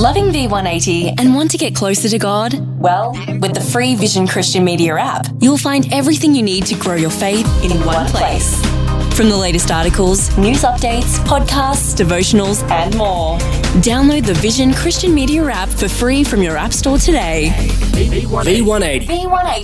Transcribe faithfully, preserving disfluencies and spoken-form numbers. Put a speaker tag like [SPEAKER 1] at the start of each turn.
[SPEAKER 1] Loving V one eighty
[SPEAKER 2] and want to get closer to God?
[SPEAKER 1] Well, with the free Vision Christian Media app,
[SPEAKER 2] you'll find everything you need to grow your faith in, in one, one place. place. From the latest articles,
[SPEAKER 1] news updates, podcasts,
[SPEAKER 2] devotionals,
[SPEAKER 1] and more.
[SPEAKER 2] Download the Vision Christian Media app for free from your app store today.
[SPEAKER 3] V one eighty.
[SPEAKER 1] V one eighty.